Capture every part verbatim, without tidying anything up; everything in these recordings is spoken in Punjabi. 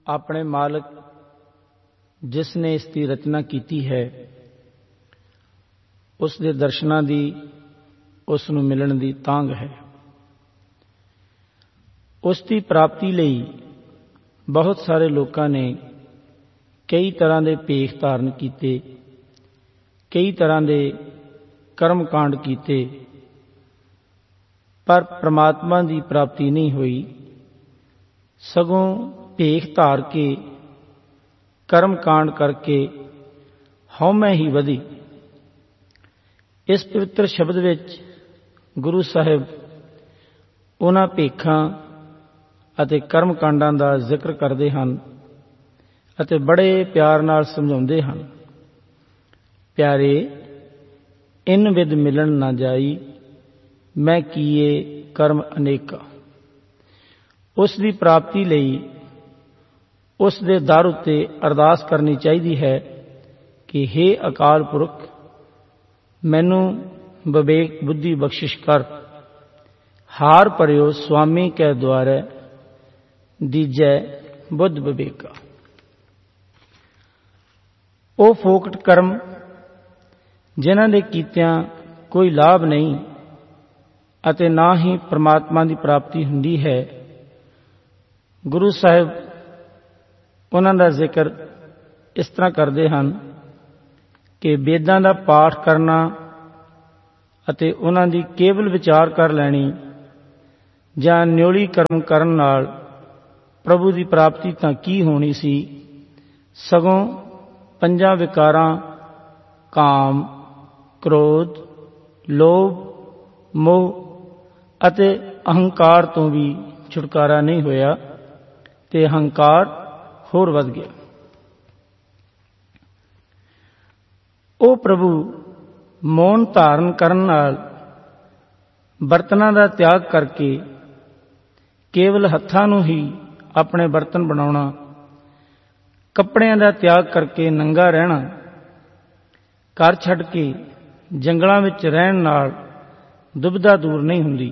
ਆਪਣੇ ਮਾਲਕ ਜਿਸ ਨੇ ਇਸ ਦੀ ਰਚਨਾ ਕੀਤੀ ਹੈ ਉਸ ਦੇ ਦਰਸ਼ਨਾਂ ਦੀ ਉਸ ਨੂੰ ਮਿਲਣ ਦੀ ਤਾਂਘ ਹੈ। ਉਸ ਦੀ ਪ੍ਰਾਪਤੀ ਲਈ ਬਹੁਤ ਸਾਰੇ ਲੋਕਾਂ ਨੇ ਕਈ ਤਰ੍ਹਾਂ ਦੇ ਭੇਖ ਧਾਰਨ ਕੀਤੇ, ਕਈ ਤਰ੍ਹਾਂ ਦੇ ਕਰਮ ਕਾਂਡ ਕੀਤੇ, ਪਰ ਪ੍ਰਮਾਤਮਾ ਦੀ ਪ੍ਰਾਪਤੀ ਨਹੀਂ ਹੋਈ। ਸਗੋਂ ਭੇਖ ਧਾਰ ਕੇ ਕਰਮ ਕਾਂਡ ਕਰਕੇ ਹਉਮੈ ਹੀ ਵਧੀ। ਇਸ ਪਵਿੱਤਰ ਸ਼ਬਦ ਵਿੱਚ ਗੁਰੂ ਸਾਹਿਬ ਉਹਨਾਂ ਭੇਖਾਂ ਅਤੇ ਕਰਮ ਕਾਂਡਾਂ ਦਾ ਜ਼ਿਕਰ ਕਰਦੇ ਹਨ ਅਤੇ ਬੜੇ ਪਿਆਰ ਨਾਲ ਸਮਝਾਉਂਦੇ ਹਨ। ਪਿਆਰੇ, ਇਨ ਵਿਦ ਮਿਲਣ ਨਾ ਜਾਈ, ਮੈਂ ਕੀਏ ਕਰਮ ਅਨੇਕਾ। ਉਸ ਦੀ ਪ੍ਰਾਪਤੀ ਲਈ ਉਸ ਦੇ ਦਰ ਉੱਤੇ ਅਰਦਾਸ ਕਰਨੀ ਚਾਹੀਦੀ ਹੈ ਕਿ ਹੇ ਅਕਾਲ ਪੁਰਖ, ਮੈਨੂੰ ਵਿਵੇਕ ਬੁੱਧੀ ਬਖਸ਼ਿਸ਼ ਕਰ। ਹਾਰ ਭਰਿਓ ਸੁਆਮੀ ਕੈ ਦੁਆਰੈ, ਦੀਜੈ ਬੁੱਧ ਵਿਵੇਕਾ। ਉਹ ਫੋਕਟ ਕਰਮ ਜਿਨ੍ਹਾਂ ਦੇ ਕੀਤਿਆਂ ਕੋਈ ਲਾਭ ਨਹੀਂ ਅਤੇ ਨਾ ਹੀ ਪ੍ਰਮਾਤਮਾ ਦੀ ਪ੍ਰਾਪਤੀ ਹੁੰਦੀ ਹੈ, ਗੁਰੂ ਸਾਹਿਬ ਉਹਨਾਂ ਦਾ ਜ਼ਿਕਰ ਇਸ ਤਰ੍ਹਾਂ ਕਰਦੇ ਹਨ ਕਿ ਵੇਦਾਂ ਦਾ ਪਾਠ ਕਰਨਾ ਅਤੇ ਉਹਨਾਂ ਦੀ ਕੇਵਲ ਵਿਚਾਰ ਕਰ ਲੈਣੀ ਜਾਂ ਨਿਉਲੀ ਕਰਮ ਕਰਨ ਨਾਲ ਪ੍ਰਭੂ ਦੀ ਪ੍ਰਾਪਤੀ ਤਾਂ ਕੀ ਹੋਣੀ ਸੀ, ਸਗੋਂ ਪੰਜਾਂ ਵਿਕਾਰਾਂ ਕਾਮ, ਕ੍ਰੋਧ, ਲੋਭ, ਮੋਹ ਅਤੇ ਅਹੰਕਾਰ ਤੋਂ ਵੀ ਛੁਟਕਾਰਾ ਨਹੀਂ ਹੋਇਆ ਤੇ ਅਹੰਕਾਰ ਹੋਰ ਵੱਧ ਗਿਆ। ਉਹ ਪ੍ਰਭੂ ਮੌਨ ਧਾਰਨ ਕਰਨ ਨਾਲ ਬਰਤਨਾਂ ਦਾ ਤਿਆਗ ਕਰਕੇ ਕੇਵਲ ਹੱਥਾਂ ਨੂੰ ਹੀ ਆਪਣੇ ਬਰਤਨ ਬਣਾਉਣਾ, ਕੱਪੜਿਆਂ ਦਾ ਤਿਆਗ ਕਰਕੇ ਨੰਗਾ ਰਹਿਣਾ, ਘਰ ਛੱਡ ਕੇ ਜੰਗਲਾਂ ਵਿੱਚ ਰਹਿਣ ਨਾਲ ਦੁਬਿਧਾ ਦੂਰ ਨਹੀਂ ਹੁੰਦੀ,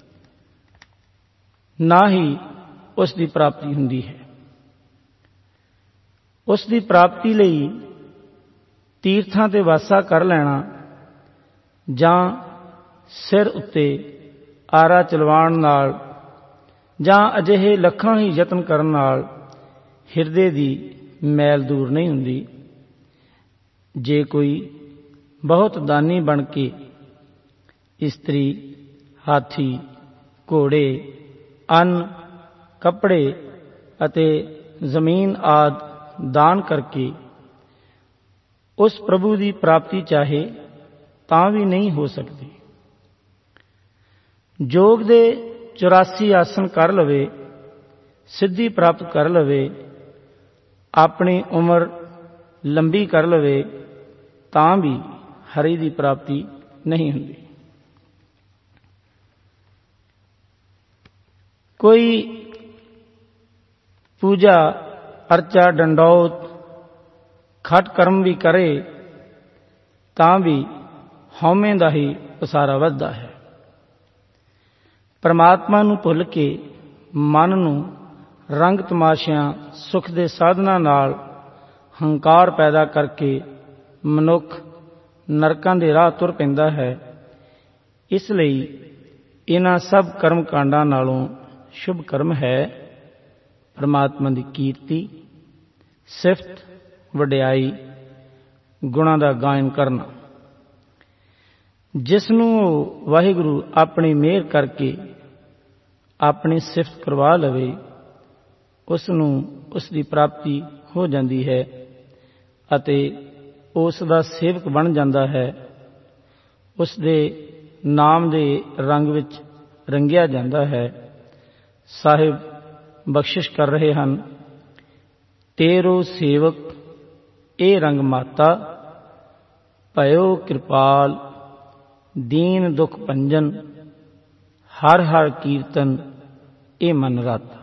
ਨਾ ਹੀ ਉਸ ਦੀ ਪ੍ਰਾਪਤੀ ਹੁੰਦੀ ਹੈ। ਉਸ ਦੀ ਪ੍ਰਾਪਤੀ ਲਈ ਤੀਰਥਾਂ ਤੇ ਵਾਸਾ ਕਰ ਲੈਣਾ ਜਾਂ ਸਿਰ ਉੱਤੇ ਆਰਾ ਚਲਵਾਉਣ ਨਾਲ ਜਾਂ ਅਜਿਹੇ ਲੱਖਾਂ ਹੀ ਯਤਨ ਕਰਨ ਨਾਲ ਹਿਰਦੇ ਦੀ ਮੈਲ ਦੂਰ ਨਹੀਂ ਹੁੰਦੀ। ਜੇ ਕੋਈ ਬਹੁਤ ਦਾਨੀ ਬਣ ਕੇ ਇਸਤਰੀ, ਹਾਥੀ, ਘੋੜੇ, ਅੰਨ, ਕੱਪੜੇ ਅਤੇ ਜ਼ਮੀਨ ਆਦਿ ਦਾਨ ਕਰਕੇ ਉਸ ਪ੍ਰਭੂ ਦੀ ਪ੍ਰਾਪਤੀ ਚਾਹੇ ਤਾਂ ਵੀ ਨਹੀਂ ਹੋ ਸਕਦੀ। ਯੋਗ ਦੇ ਚੁਰਾਸੀ ਆਸਨ ਕਰ ਲਵੇ, ਸਿੱਧੀ ਪ੍ਰਾਪਤ ਕਰ ਲਵੇ, ਆਪਣੀ ਉਮਰ ਲੰਬੀ ਕਰ ਲਵੇ, ਤਾਂ ਵੀ ਹਰੀ ਦੀ ਪ੍ਰਾਪਤੀ ਨਹੀਂ ਹੁੰਦੀ। ਕੋਈ ਪੂਜਾ ਅਰਚਾ ਡੰਡੌਤ ਖਟ ਕਰਮ ਵੀ ਕਰੇ ਤਾਂ ਵੀ ਹਉਮੈ ਦਾ ਹੀ ਪਸਾਰਾ ਵੱਧਦਾ ਹੈ। ਪਰਮਾਤਮਾ ਨੂੰ ਭੁੱਲ ਕੇ ਮਨ ਨੂੰ ਰੰਗ ਤਮਾਸ਼ਿਆਂ, ਸੁਖ ਦੇ ਸਾਧਨਾਂ ਨਾਲ ਹੰਕਾਰ ਪੈਦਾ ਕਰਕੇ ਮਨੁੱਖ ਨਰਕਾਂ ਦੇ ਰਾਹ ਤੁਰ ਪੈਂਦਾ ਹੈ। ਇਸ ਲਈ ਇਹਨਾਂ ਸਭ ਕਰਮ ਕਾਂਡਾਂ ਨਾਲੋਂ ਸ਼ੁਭ ਕਰਮ ਹੈ ਪਰਮਾਤਮਾ ਦੀ ਕੀਰਤੀ, ਸਿਫਤ, ਵਡਿਆਈ, ਗੁਣਾਂ ਦਾ ਗਾਇਨ ਕਰਨਾ। ਜਿਸ ਨੂੰ ਉਹ ਵਾਹਿਗੁਰੂ ਆਪਣੀ ਮਿਹਰ ਕਰਕੇ ਆਪਣੀ ਸਿਫਤ ਕਰਵਾ ਲਵੇ, ਉਸ ਨੂੰ ਉਸ ਦੀ ਪ੍ਰਾਪਤੀ ਹੋ ਜਾਂਦੀ ਹੈ ਅਤੇ ਉਸ ਦਾ ਸੇਵਕ ਬਣ ਜਾਂਦਾ ਹੈ। ਉਸ ਦੇ ਨਾਮ ਦੇ ਰੰਗ ਵਿੱਚ ਰੰਗਿਆ ਜਾਂਦਾ ਹੈ। ਸਾਹਿਬ ਬਖਸ਼ਿਸ਼ ਕਰ ਰਹੇ ਹਨ, ਤੇਰੋ ਸੇਵਕ ਇਹ ਰੰਗ ਮਾਤਾ, ਭਇਓ ਕਿਰਪਾਲ ਦੀਨ ਦੁਖ ਭੰਜਨ, ਹਰ ਹਰ ਕੀਰਤਨ ਇਹ ਮਨ ਰਾਤਾ।